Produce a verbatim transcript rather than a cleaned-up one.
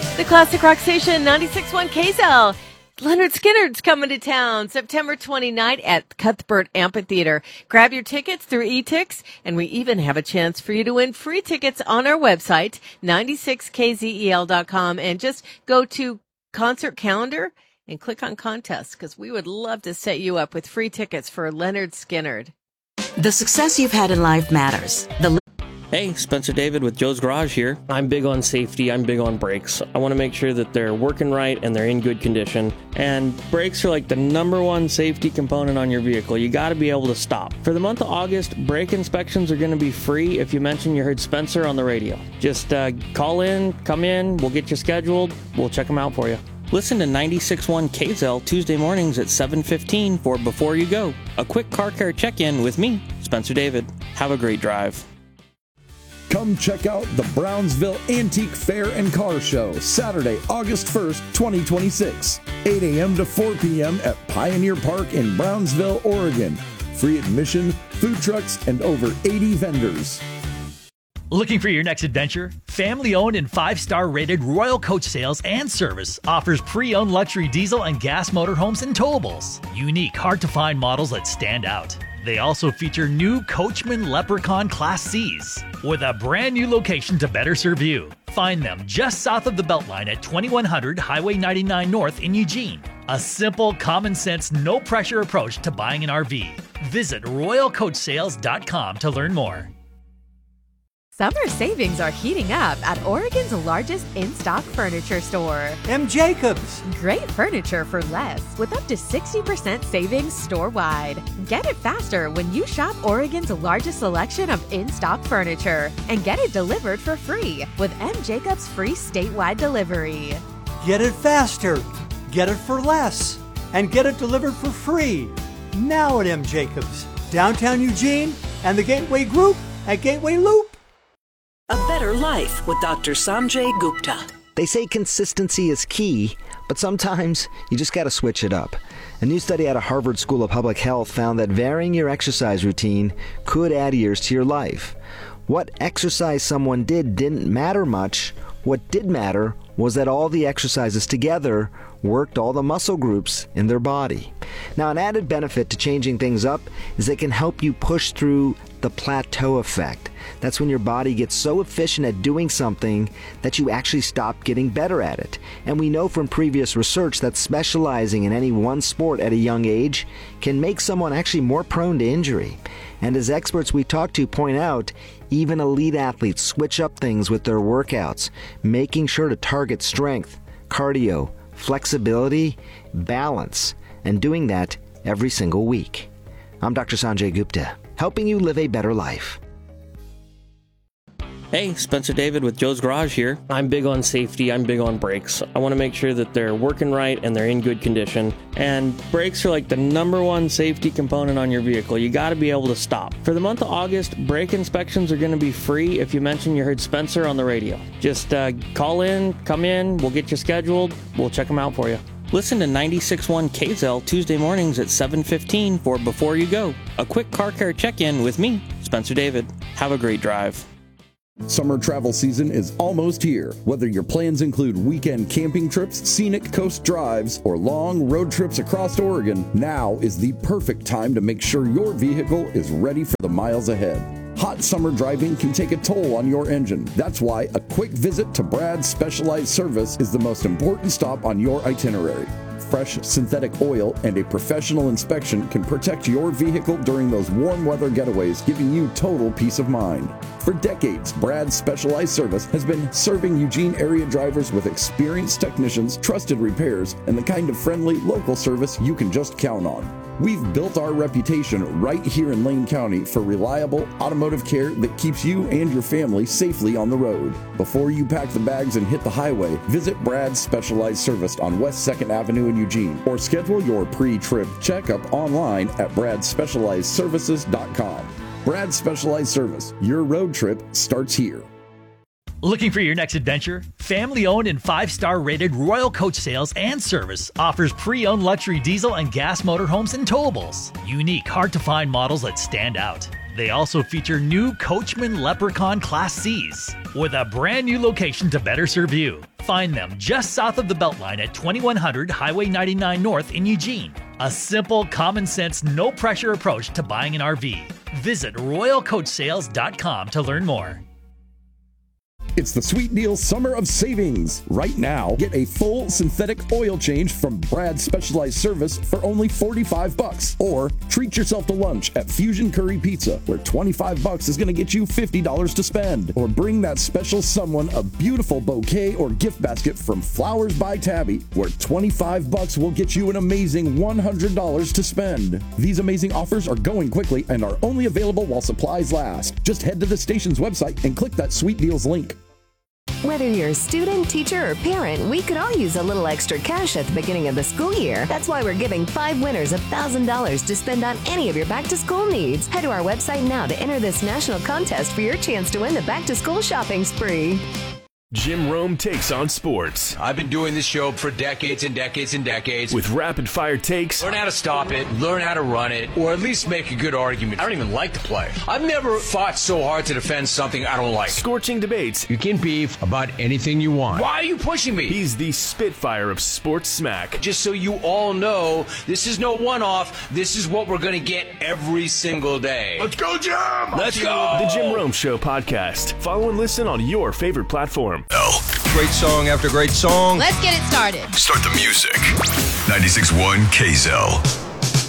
The Classic Rock Station, ninety-six point one K Z L. Leonard Skinner's coming to town September twenty-ninth at Cuthbert Amphitheater. Grab your tickets through eTix, and we even have a chance for you to win free tickets on our website, ninety-six K Z E L dot com, and just go to concert calendar and click on contest, because we would love to set you up with free tickets for Leonard Skinner. The success you've had in life matters. The Hey, Spencer David with Joe's Garage here. I'm big on safety. I'm big on brakes. I want to make sure that they're working right and they're in good condition. And brakes are like the number one safety component on your vehicle. You got to be able to stop. For the month of August, brake inspections are going to be free if you mention you heard Spencer on the radio. Just uh, call in, come in, we'll get you scheduled, we'll check them out for you. Listen to ninety-six point one K Z L Tuesday mornings at seven fifteen for Before You Go, a quick car care check-in with me, Spencer David. Have a great drive. Come check out the Brownsville Antique Fair and Car Show, Saturday, August first, twenty twenty-six, eight a.m. to four p.m. at Pioneer Park in Brownsville, Oregon. Free admission, food trucks, and over eighty vendors. Looking for your next adventure? Family-owned and five-star rated Royal Coach Sales and Service offers pre-owned luxury diesel and gas motorhomes and towables. Unique, hard-to-find models that stand out. They also feature new Coachman Leprechaun Class C's with a brand new location to better serve you. Find them just south of the Beltline at twenty-one hundred Highway ninety-nine North in Eugene. A simple, common sense, no pressure approach to buying an R V. Visit royal coach sales dot com to learn more. Summer savings are heating up at Oregon's largest in-stock furniture store, M. Jacobs. Great furniture for less with up to sixty percent savings store-wide. Get it faster when you shop Oregon's largest selection of in-stock furniture and get it delivered for free with M. Jacobs free statewide delivery. Get it faster, get it for less, and get it delivered for free. Now at M. Jacobs, downtown Eugene, and the Gateway Group at Gateway Loop. A Better Life with Doctor Sanjay Gupta. They say consistency is key, but sometimes you just got to switch it up. A new study out of Harvard School of Public Health found that varying your exercise routine could add years to your life. What exercise someone did didn't matter much. What did matter was that all the exercises together worked all the muscle groups in their body. Now, an added benefit to changing things up is it can help you push through the plateau effect. That's when your body gets so efficient at doing something that you actually stop getting better at it. And we know from previous research that specializing in any one sport at a young age can make someone actually more prone to injury. And as experts we talk to point out, even elite athletes switch up things with their workouts, making sure to target strength, cardio, flexibility, balance, and doing that every single week. I'm Doctor Sanjay Gupta, helping you live a better life. Hey, Spencer David with Joe's Garage here. I'm big on safety. I'm big on brakes. I want to make sure that they're working right and they're in good condition. And brakes are like the number one safety component on your vehicle. You got to be able to stop. For the month of August, brake inspections are going to be free if you mention you heard Spencer on the radio. Just uh, call in, come in, we'll get you scheduled, we'll check them out for you. Listen to ninety-six point one K Z L Tuesday mornings at seven fifteen for Before You Go, a quick car care check-in with me, Spencer David. Have a great drive. Summer travel season is almost here. Whether your plans include weekend camping trips, scenic coast drives, or long road trips across Oregon, now is the perfect time to make sure your vehicle is ready for the miles ahead. Hot summer driving can take a toll on your engine. That's why a quick visit to Brad's Specialized Service is the most important stop on your itinerary. Fresh synthetic oil and a professional inspection can protect your vehicle during those warm weather getaways, giving you total peace of mind. For decades, Brad's Specialized Service has been serving Eugene area drivers with experienced technicians, trusted repairs, and the kind of friendly local service you can just count on. We've built our reputation right here in Lane County for reliable automotive care that keeps you and your family safely on the road. Before you pack the bags and hit the highway, visit Brad's Specialized Service on West second Avenue in Eugene, or schedule your pre-trip checkup online at brad specialized services dot com. Brad's Specialized Service, your road trip starts here. Looking for your next adventure? Family-owned and five-star rated Royal Coach Sales and Service offers pre-owned luxury diesel and gas motorhomes and towables. Unique, hard-to-find models that stand out. They also feature new Coachman Leprechaun Class C's with a brand new location to better serve you. Find them just south of the Beltline at twenty-one hundred Highway ninety-nine North in Eugene. A simple, common sense, no pressure approach to buying an R V. Visit royal coach sales dot com to learn more. It's the Sweet Deal Summer of Savings. Right now, get a full synthetic oil change from Brad's Specialized Service for only forty-five bucks. Or treat yourself to lunch at Fusion Curry Pizza, where twenty-five bucks is going to get you fifty dollars to spend. Or bring that special someone a beautiful bouquet or gift basket from Flowers by Tabby, where twenty-five bucks will get you an amazing one hundred dollars to spend. These amazing offers are going quickly and are only available while supplies last. Just head to the station's website and click that Sweet Deals link. Whether you're a student, teacher, or parent, we could all use a little extra cash at the beginning of the school year. That's why we're giving five winners one thousand dollars to spend on any of your back-to-school needs. Head to our website now to enter this national contest for your chance to win the back-to-school shopping spree. Jim Rome takes on sports. I've been doing this show for decades and decades and decades. With rapid-fire takes. Learn how to stop it, learn how to run it, or at least make a good argument. I don't even like the play. I've never fought so hard to defend something I don't like. Scorching debates. You can beef about anything you want. Why are you pushing me? He's the Spitfire of sports smack. Just so you all know, this is no one-off. This is what we're going to get every single day. Let's go, Jim! Let's go! The Jim Rome Show podcast. Follow and listen on your favorite platform. Oh. Great song after great song. Let's get it started. Start the music. ninety-six point one K Z L.